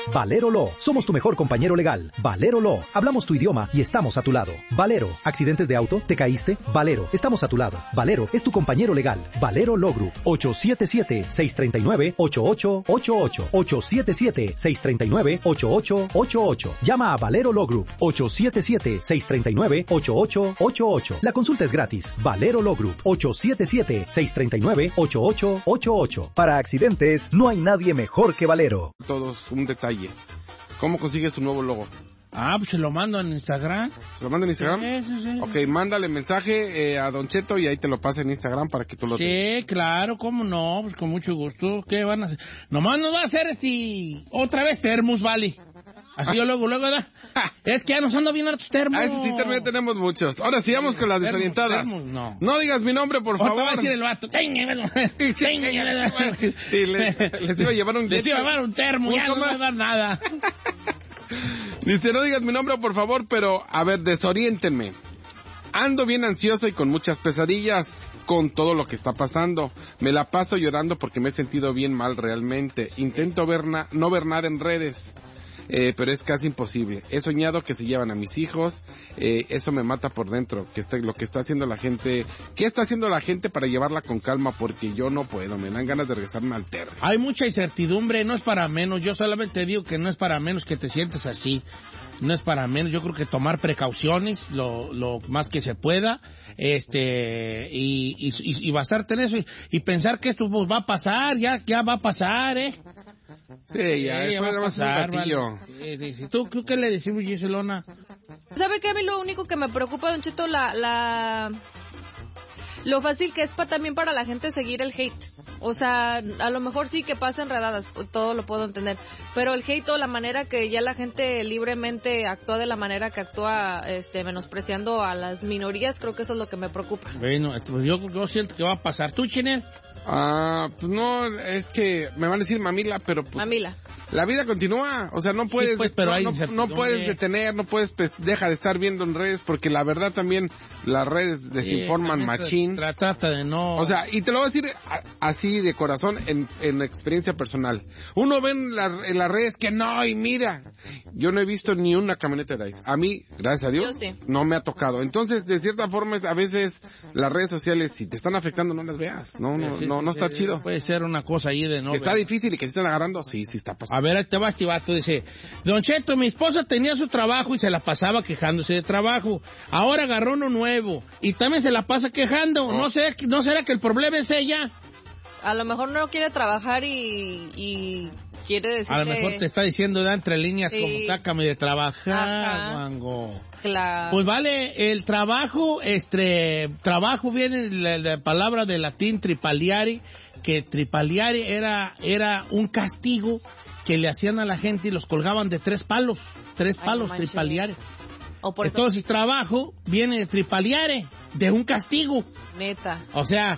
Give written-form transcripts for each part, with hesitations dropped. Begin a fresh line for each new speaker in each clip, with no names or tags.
Valero Law. Somos tu mejor compañero legal. Valero Law. Hablamos tu idioma y estamos a tu lado. Valero. ¿Accidentes de auto? ¿Te caíste? Valero. Estamos a tu lado. Valero es tu compañero legal. Valero Law Group. 877-639-8888. 877-639-8888. Llama a Valero Law Group. 877-639-8888. La consulta es gratis. Valero Law Group. 877-639-8888. Para accidentes, no hay nadie mejor que Valero.
Todos, un detalle. ¿Cómo consigues su nuevo logo?
Pues se lo mando en Instagram.
¿Se lo mando en Instagram?
Sí.
Ok, mándale mensaje a Don Cheto y ahí te lo pasa en Instagram para que tú lo tengas.
Sí, claro, cómo no, pues con mucho gusto. ¿Qué van a hacer? Nomás nos va a hacer otra vez termos, vale. Así yo luego, ¿verdad? Es que ya nos ando bien hartos termos.
Sí, también tenemos muchos. Ahora sigamos con las desorientadas.
No
digas mi nombre, por favor.
Ahora va a decir el vato.
Sí, les iba a llevar un...
Les iba a llevar un termo, ya no me va a dar nada.
Dice, no digas mi nombre, por favor, pero, a ver, desoriéntenme. Ando bien ansioso y con muchas pesadillas con todo lo que está pasando. Me la paso llorando porque me he sentido bien mal realmente. Intento no ver nada en redes, pero es casi imposible. He soñado que se llevan a mis hijos. Eso me mata por dentro. Lo que está haciendo la gente. ¿Qué está haciendo la gente para llevarla con calma? Porque yo no puedo. Me dan ganas de regresarme al terreno.
Hay mucha incertidumbre. No es para menos. Yo solamente digo que no es para menos que te sientes así. No es para menos. Yo creo que tomar precauciones lo más que se pueda, y basarte en eso y pensar que esto va a pasar, ya va a pasar,
Sí, ya va a pasar,
vale. Sí. ¿Tú qué le decimos, Giselona?
¿Sabe qué? A mí lo único que me preocupa, Don Cheto, lo fácil que es también para la gente seguir el hate. O sea, a lo mejor sí que pasa enredadas, todo lo puedo entender. Pero el hate o la manera que ya la gente libremente actúa de la manera que actúa, menospreciando a las minorías, creo que eso es lo que me preocupa.
Bueno, pues yo siento que va a pasar. ¿Tú, Chinel?
Pues no, es que me van a decir mamila, pero pues,
mamila.
La vida continúa, o sea, no puedes,
sí, pues, pero
no puedes detener, no puedes, deja de estar viendo en redes, porque la verdad también las redes desinforman machín.
Trata de no.
O sea, y te lo voy a decir así de corazón, en experiencia personal. Uno ve en las redes que no, y mira, yo no he visto ni una camioneta de ICE. A mí, gracias a Dios,
sí,
no me ha tocado. Entonces, de cierta forma, a veces las redes sociales, si te están afectando, no las veas. No está chido.
Puede ser una cosa ahí de no.
Está difícil y que se están agarrando, sí está pasando.
A ver, te va este vato, dice, Don Cheto, mi esposa tenía su trabajo y se la pasaba quejándose de trabajo. Ahora agarró uno nuevo y también se la pasa quejando. ¿No será que el problema es ella?
A lo mejor no quiere trabajar y quiere decirle...
A lo mejor te está diciendo de entre líneas, sí, como sácame de trabajar, Juango.
Claro.
Pues vale, el trabajo, trabajo viene de la palabra de latín tripaliare, que tripaliare era un castigo que le hacían a la gente y los colgaban de 3 palos. 3 palos, tripaliare. Entonces, trabajo viene de tripaliare, de un castigo.
Neta.
O sea,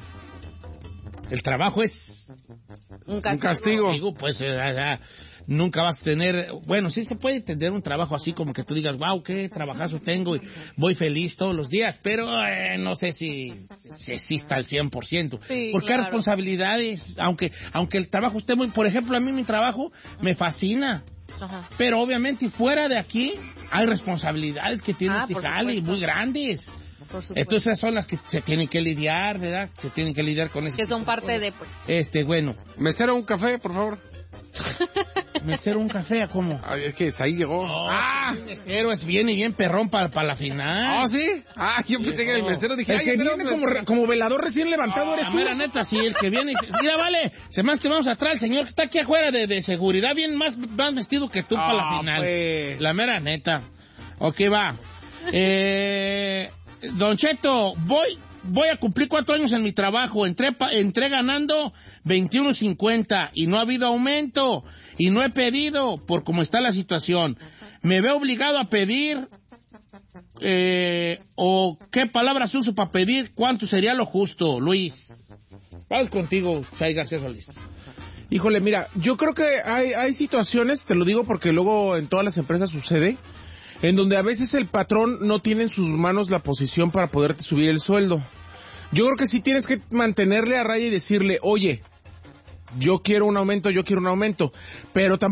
el trabajo es
un castigo.
Pues nunca vas a tener... Bueno, sí se puede tener un trabajo así como que tú digas, wow, qué trabajazo tengo y voy feliz todos los días, pero no sé si exista al 100%.
Sí,
porque
claro,
hay responsabilidades, aunque el trabajo esté muy... Por ejemplo, a mí mi trabajo me fascina.
Ajá.
Pero obviamente fuera de aquí hay responsabilidades que tiene este jale muy grandes. Entonces esas son las que se tienen que lidiar, ¿verdad? Se tienen que lidiar con eso.
Que son parte de, pues.
Bueno.
Mesero, un café, por favor.
¿Mesero un café? ¿Cómo?
Es que ahí llegó.
Mesero es bien perrón para la final.
¿Sí? Yo pensé que era el mesero. Dije,
el que viene como velador recién levantado eres tú.
Mira, neta, sí, el que viene. Mira, vale, se más que vamos atrás, el señor que está aquí afuera de seguridad, bien más vestido que tú para la final.
Pues.
La mera neta. Ok, va. Don Cheto, voy a cumplir 4 años en mi trabajo. Entré ganando 21.50 y no ha habido aumento y no he pedido por cómo está la situación. Me veo obligado a pedir o qué palabras uso para pedir cuánto sería lo justo, Luis. Vamos contigo, Chay García Solís.
Híjole, mira, yo creo que hay situaciones, te lo digo porque luego en todas las empresas sucede, en donde a veces el patrón no tiene en sus manos la posición para poderte subir el sueldo. Yo creo que sí tienes que mantenerle a raya y decirle, oye, yo quiero un aumento, pero tampoco